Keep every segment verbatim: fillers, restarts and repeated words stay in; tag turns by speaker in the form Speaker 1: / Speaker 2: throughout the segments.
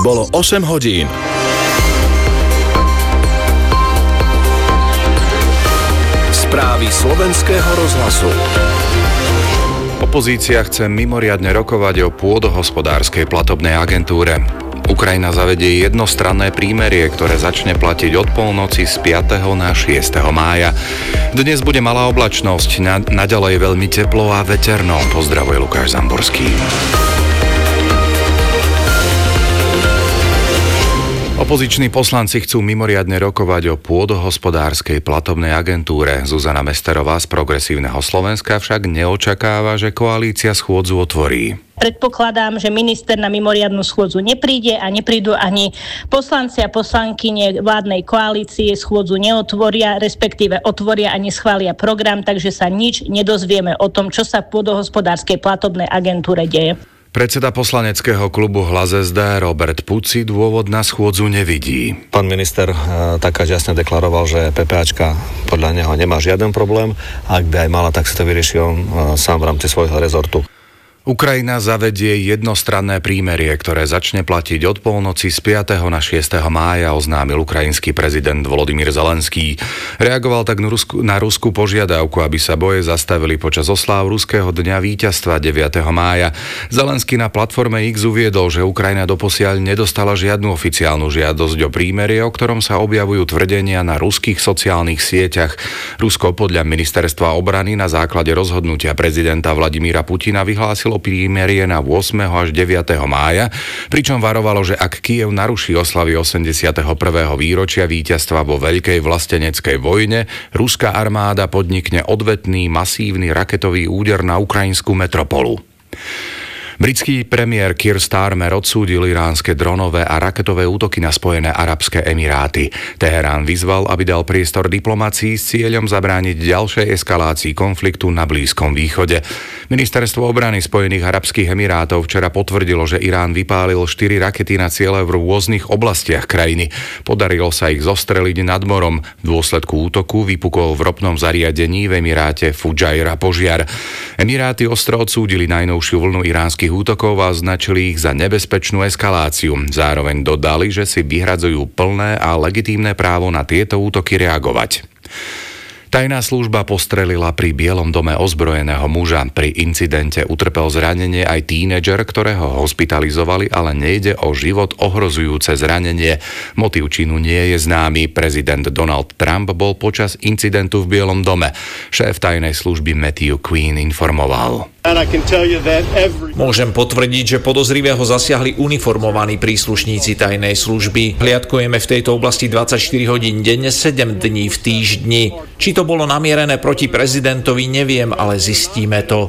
Speaker 1: Bolo osem hodín. Správy slovenského rozhlasu.
Speaker 2: Opozícia chce mimoriadne rokovať o pôdohospodárskej platobnej agentúre. Ukrajina zavedie jednostranné prímerie, ktoré začne platiť od polnoci z piateho na šiesteho mája. Dnes bude malá oblačnosť, na, naďalej veľmi teplo a veterno. Pozdravuje Lukáš Zamborský. Opoziční poslanci chcú mimoriadne rokovať o pôdohospodárskej platobnej agentúre. Zuzana Mesterová z Progresívneho Slovenska však neočakáva, že koalícia schôdzu otvorí.
Speaker 3: Predpokladám, že minister na mimoriadnu schôdzu nepríde a neprídu ani poslanci a poslankyne vládnej koalície, schôdzu neotvoria, respektíve otvoria a neschvália program, takže sa nič nedozvieme o tom, čo sa v pôdohospodárskej platobnej agentúre deje.
Speaker 2: Predseda poslaneckého klubu Hlas es dé Robert Puci dôvod na schôdzu nevidí.
Speaker 4: Pán minister e, takáž jasne deklaroval, že PPAčka podľa neho nemá žiaden problém. Ak by aj mala, tak si to vyrieši on e, sám v rámci svojho rezortu.
Speaker 2: Ukrajina zavedie jednostranné prímerie, ktoré začne platiť od polnoci z piateho na šiesteho mája, oznámil ukrajinský prezident Volodymyr Zelenský. Reagoval tak na Rusku, na ruskú požiadavku, aby sa boje zastavili počas osláv ruského dňa víťazstva deviateho mája. Zelenský na platforme X uviedol, že Ukrajina doposiaľ nedostala žiadnu oficiálnu žiadosť o prímerie, o ktorom sa objavujú tvrdenia na ruských sociálnych sieťach. Rusko podľa ministerstva obrany na základe rozhodnutia prezidenta Vladimíra Putina vyhlásilo prímerie na ôsmeho až deviateho mája, pričom varovalo, že ak Kyjev naruší oslavy osemdesiateho prvého výročia víťazstva vo veľkej vlasteneckej vojne, ruská armáda podnikne odvetný masívny raketový úder na ukrajinskú metropolu. Britský premiér Keir Starmer odsúdil iránske dronové a raketové útoky na Spojené arabské emiráty. Teherán vyzval, aby dal priestor diplomácii s cieľom zabrániť ďalšej eskalácii konfliktu na Blízkom východe. Ministerstvo obrany Spojených arabských emirátov včera potvrdilo, že Irán vypálil štyri rakety na ciele v rôznych oblastiach krajiny. Podarilo sa ich zostreliť nad morom. V dôsledku útoku vypukol v ropnom zariadení v emiráte Fujairah požiar. Emiráty ostro odsúdili najnovšiu vlnu iránskych útokov a označili ich za nebezpečnú eskaláciu. Zároveň dodali, že si vyhradzujú plné a legitímne právo na tieto útoky reagovať. Tajná služba postrelila pri Bielom dome ozbrojeného muža. Pri incidente utrpel zranenie aj tínedžer, ktorého hospitalizovali, ale nejde o život ohrozujúce zranenie. Motív činu nie je známy. Prezident Donald Trump bol počas incidentu v Bielom dome. Šéf tajnej služby Matthew Quinn informoval.
Speaker 5: Môžem potvrdiť, že podozrivého zasiahli uniformovaní príslušníci tajnej služby. Hliadkujeme v tejto oblasti dvadsaťštyri hodín denne, sedem dní v týždni. Či to bolo namierené proti prezidentovi, neviem, ale zistíme to.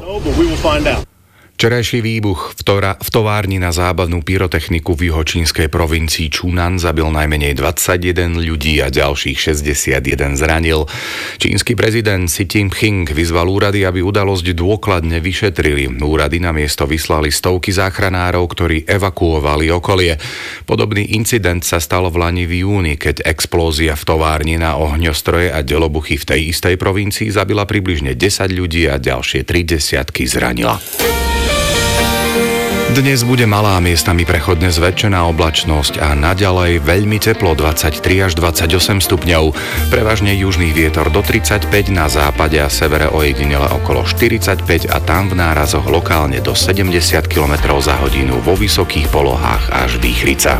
Speaker 2: Včerajší výbuch v, tora, v továrni na zábavnú pyrotechniku v juhočínskej provincii Čunan zabil najmenej dvadsaťjeden ľudí a ďalších šesťdesiatjeden zranil. Čínsky prezident Xi Jinping vyzval úrady, aby udalosť dôkladne vyšetrili. Úrady na miesto vyslali stovky záchranárov, ktorí evakuovali okolie. Podobný incident sa stal v lani v júni, keď explózia v továrni na ohňostroje a delobuchy v tej istej provincii zabila približne desať ľudí a ďalšie tri desiatky zranila. Dnes bude malá miestami prechodne zväčšená oblačnosť a naďalej veľmi teplo dvadsaťtri až dvadsaťosem stupňov. Prevažne južný vietor do tridsaťpäť, na západe a severe ojedinele okolo štyridsaťpäť a tam v nárazoch lokálne do sedemdesiat kilometrov za hodinu, vo vysokých polohách až výchrica.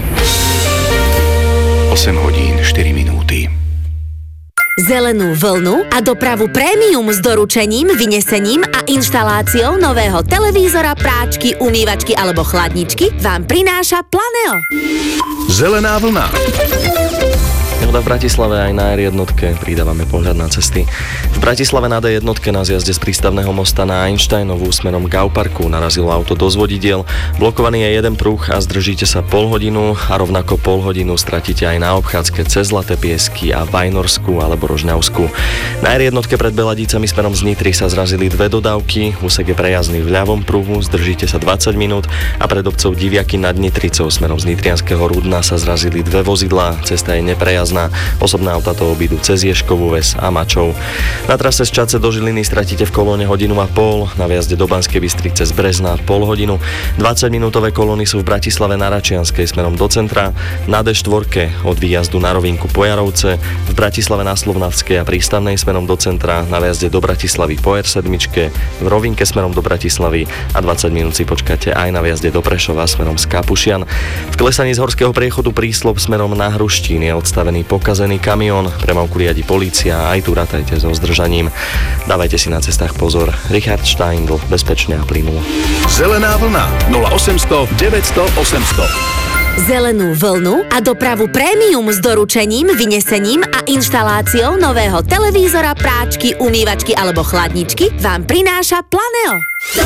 Speaker 2: osem hodín štyri minúty.
Speaker 6: Zelenú vlnu a dopravu prémium s doručením, vynesením a inštaláciou nového televízora, práčky, umývačky alebo chladničky vám prináša Planeo.
Speaker 1: Zelená vlna.
Speaker 7: Nehoda v Bratislave aj na er jednotke pridávame pohľad na cesty. V Bratislave na dé jednotke na zjazde z prístavného mosta na Einsteinovú smerom k Gauparku narazilo auto do zvodidiel. Blokovaný je jeden pruh a zdržíte sa pol hodinu a rovnako pol hodinu stratíte aj na obchádzke cez Zlaté Piesky a Vajnorskú alebo Rožňavskú. Na er jednotke pred Beladicami smerom z Nitry sa zrazili dve dodávky, úsek je prejazdný v ľavom pruhu, zdržíte sa dvadsať minút a pred obcov Diviaky nad Nitricou smerom z Nitrianskeho Rudna sa zrazili dve vozidlá, cesta je neprejazdná. jedna. Osobné auta to obídu cez Ježkovú Ves a Mačov. Na trase z Čadce do Žiliny stratíte v kolóne hodinu a pol, na vjazde do Banskej Bystrice z Brezna pol hodinu. dvadsaťminútové kolóny sú v Bratislave na Račianskej smerom do centra, na dé štyri od výjazdu na Rovinku po Jarovce, v Bratislave na Slovnavskej a Prístavnej smerom do centra, na vjazde do Bratislavy po er sedem, v Rovinke smerom do Bratislavy a dvadsať minút si počkáte aj na vjazde do Prešova smerom z Kapušian. V klesaní z horského priechodu Príslob smerom na Hruštín je odstavený pokazený kamión, premávku riadi polícia, aj tu rátajte so zdržaním. Dávajte si na cestách pozor. Richard Steindl, bezpečne a plynulo.
Speaker 1: Zelená vlna nula osemsto deväťsto osemsto.
Speaker 6: Zelenú vlnu a dopravu prémium s doručením, vynesením a inštaláciou nového televízora, práčky, umývačky alebo chladničky vám prináša Planeo.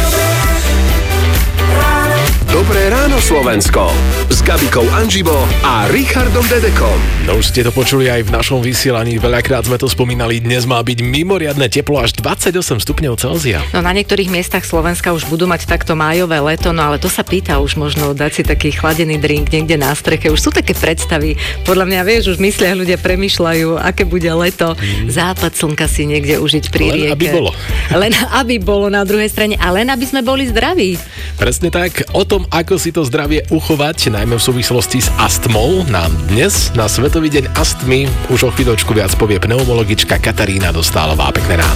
Speaker 1: Dobré ráno Slovensko s Gabikou Anžibo a Richardom Dedekom.
Speaker 8: No už ste to počuli aj v našom vysielaní, veľakrát sme to spomínali, dnes má byť mimoriadne teplo až dvadsaťosem stupňov Celzia.
Speaker 9: No na niektorých miestach Slovenska už budú mať takto májové leto, no ale to sa pýta už možno dať si taký chladený drink niekde na streche. Už sú také predstavy, podľa mňa vieš, už myslia ľudia, premýšľajú, aké bude leto, mm. západ slnka si niekde užiť pri
Speaker 8: len
Speaker 9: rieke.
Speaker 8: aby bolo.
Speaker 9: Len aby bolo na druhej strane a len aby sme boli zdraví.
Speaker 8: Presne tak, o tom, ako si to zdravie uchovať, najmä v súvislosti s astmou, nám dnes na Svetový deň astmy už o chvíľočku viac povie pneumologička Katarína Dostálová. Pekné ráno.